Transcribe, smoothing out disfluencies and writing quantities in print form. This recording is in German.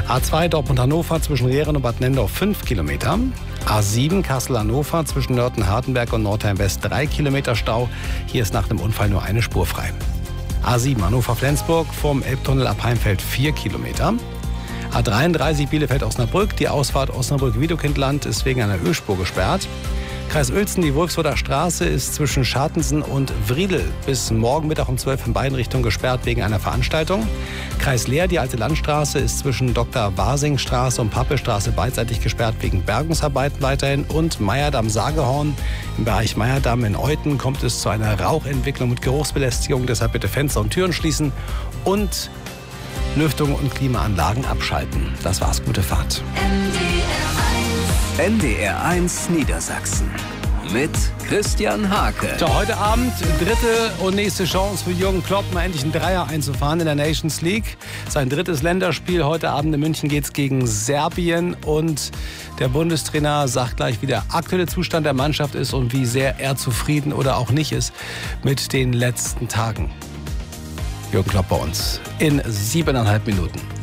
A2 Dortmund-Hannover zwischen Rehren und Bad Nendorf 5 Kilometer. A7 Kassel-Hannover zwischen Nörten-Hardenberg und Nordheim-West 3 Kilometer Stau. Hier ist nach dem Unfall nur eine Spur frei. A7 Hannover-Flensburg vom Elbtunnel ab Heimfeld 4 Kilometer. A33 Bielefeld-Osnabrück. Die Ausfahrt Osnabrück-Wiedekindland ist wegen einer Ölspur gesperrt. Kreis Uelzen, die Wolfsburger Straße ist zwischen Schartensen und Wriedel bis morgen Mittag um 12 in beiden Richtungen gesperrt wegen einer Veranstaltung. Kreis Leer, die Alte Landstraße ist zwischen Dr. Wasing-Straße und Pappelstraße beidseitig gesperrt wegen Bergungsarbeiten weiterhin. Und Meyerdamm-Sagehorn im Bereich Meyerdamm in Euthen kommt es zu einer Rauchentwicklung mit Geruchsbelästigung. Deshalb bitte Fenster und Türen schließen und Lüftung und Klimaanlagen abschalten. Das war's, gute Fahrt. NDR1 Niedersachsen mit Christian Hake. So, heute Abend dritte und nächste Chance für Jürgen Klopp, mal endlich einen Dreier einzufahren in der Nations League. Sein drittes Länderspiel. Heute Abend in München geht es gegen Serbien. Und der Bundestrainer sagt gleich, wie der aktuelle Zustand der Mannschaft ist und wie sehr er zufrieden oder auch nicht ist mit den letzten Tagen. Jürgen Klopp bei uns in 7,5 Minuten.